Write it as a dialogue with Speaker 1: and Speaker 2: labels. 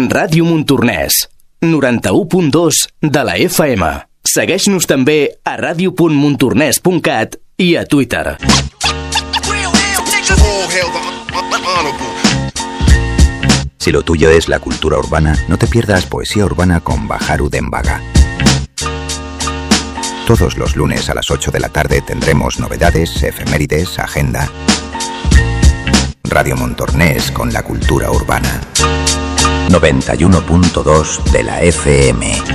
Speaker 1: Ràdio Montornès, 91.2 de la FM. Segueix-nos també a radio.montornès.cat i a Twitter.
Speaker 2: Si lo tuyo es la cultura urbana, no te pierdas Poesía Urbana con Baharu Dembaga. Todos los lunes a las 8 de la tarde tendremos novedades, efemérides, agenda. Radio Montornès con la cultura urbana. 91.2 de la FM.